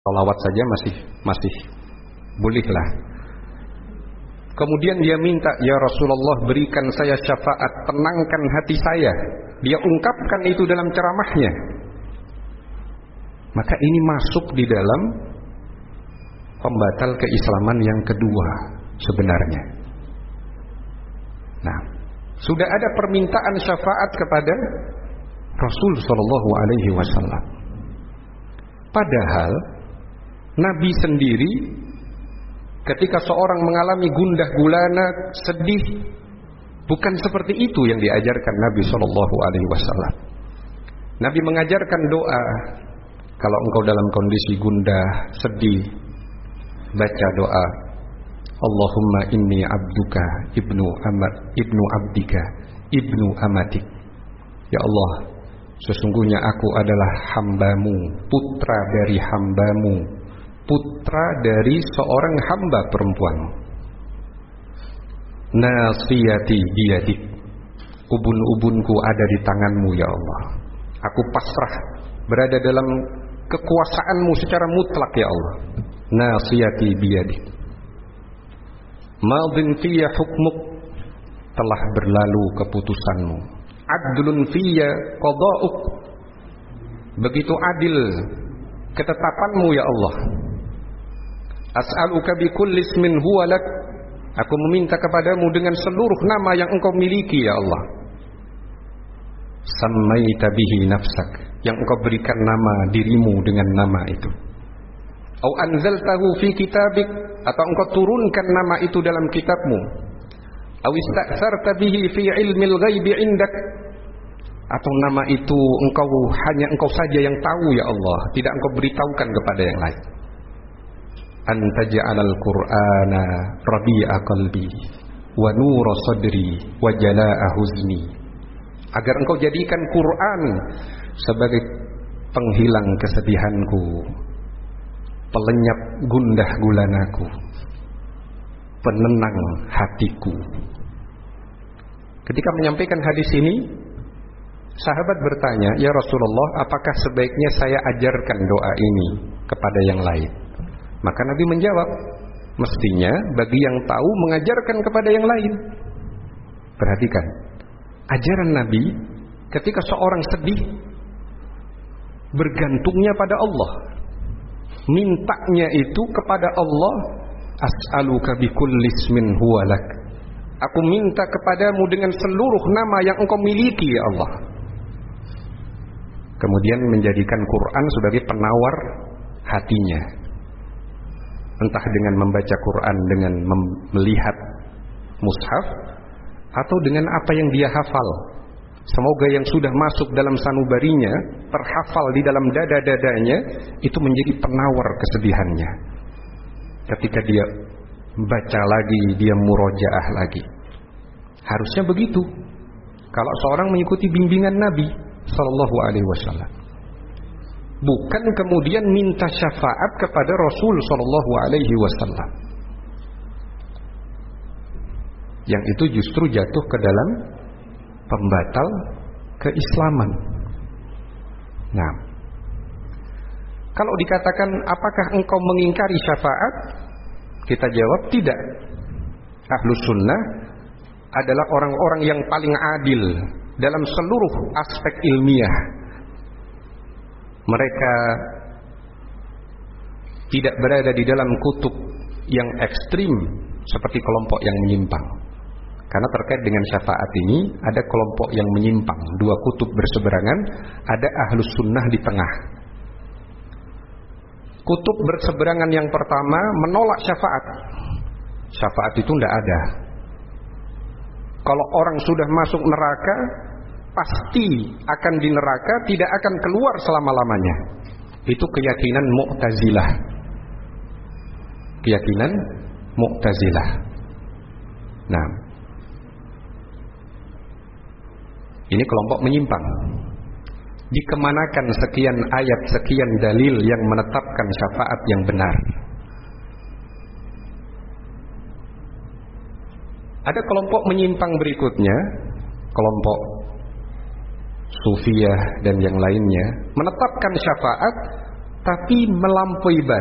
Salawat saja masih bolehlah. Kemudian dia minta, ya Rasulullah berikan saya syafaat, tenangkan hati saya. Dia ungkapkan itu dalam ceramahnya. Maka ini masuk di dalam pembatal keislaman yang kedua sebenarnya. Nah, sudah ada permintaan syafaat kepada Rasul sallallahu alaihi wasallam. Padahal Nabi sendiri ketika seorang mengalami gundah gulana, sedih, bukan seperti itu yang diajarkan Nabi sallallahu alaihi wasallam. Nabi mengajarkan doa. Kalau engkau dalam kondisi gundah, sedih, baca doa. Allahumma inni abduka ibnu abdika ibnu amatik. Ya Allah, sesungguhnya aku adalah hambamu, putra dari hambamu, putra dari seorang hamba perempuanmu. Nasiyati biyadik, ubun-ubunku ada di tanganmu ya Allah. Aku pasrah, berada dalam kekuasaanmu secara mutlak ya Allah. Nasiyati biyadik, madin fiyya hukmuk, telah berlalu keputusanmu. Adlun fiyya qada'uk, begitu adil ketetapanmu ya Allah. As'aluka bi kulli ismin huwa lak, aku meminta kepadamu dengan seluruh nama yang engkau miliki ya Allah. Sammaita bihi nafsak, yang engkau berikan nama dirimu dengan nama itu. Au anzaltahu fi kitabik, atau engkau turunkan nama itu dalam kitabmu. Au ista'sarta bihi fi ilmil ghaibi indak, atau nama itu hanya engkau saja yang tahu ya Allah, tidak engkau beritahukan kepada yang lain. Anta ja'alal Qur'ana rabi'a qalbi wa nura sadri wa jalaa'a huzni, agar engkau jadikan Quran sebagai penghilang kesedihanku, pelenyap gundah gulanaku, penenang hatiku. Ketika menyampaikan hadis ini, sahabat bertanya, ya Rasulullah, apakah sebaiknya saya ajarkan doa ini kepada yang lain? Maka Nabi menjawab, mestinya bagi yang tahu mengajarkan kepada yang lain. Perhatikan, ajaran Nabi ketika seorang sedih, bergantungnya pada Allah, mintanya itu kepada Allah. As'aluka bikulli ismin huwa lak, aku minta kepadamu dengan seluruh nama yang engkau miliki ya Allah. Kemudian menjadikan Quran sebagai penawar hatinya, entah dengan membaca Quran dengan melihat mushaf, atau dengan apa yang dia hafal. Semoga yang sudah masuk dalam sanubarinya, terhafal di dalam dada-dadanya, itu menjadi penawar kesedihannya. Ketika dia baca lagi, dia murojaah lagi. Harusnya begitu kalau seorang mengikuti bimbingan Nabi sallallahu alaihi wasallam. Bukan kemudian minta syafaat kepada Rasul sallallahu alaihi wasallam, yang itu justru jatuh ke dalam pembatal keislaman. Nah, kalau dikatakan apakah engkau mengingkari syafaat, kita jawab tidak. Ahlus sunnah adalah orang-orang yang paling adil dalam seluruh aspek ilmiah. Mereka tidak berada di dalam kutub yang ekstrim seperti kelompok yang menyimpang. Karena terkait dengan syafaat ini ada kelompok yang menyimpang, dua kutub berseberangan, ada ahlus sunnah di tengah. Kutub berseberangan yang pertama menolak syafaat. Syafaat itu tidak ada. Kalau orang sudah masuk neraka, pasti akan di neraka, tidak akan keluar selama-lamanya. Itu keyakinan Mu'tazilah. Keyakinan Mu'tazilah. Nah, ini kelompok menyimpang. Dikemanakan sekian ayat, sekian dalil yang menetapkan syafaat yang benar? Ada kelompok menyimpang berikutnya, kelompok Sufiyah dan yang lainnya, menetapkan syafaat tapi melampaui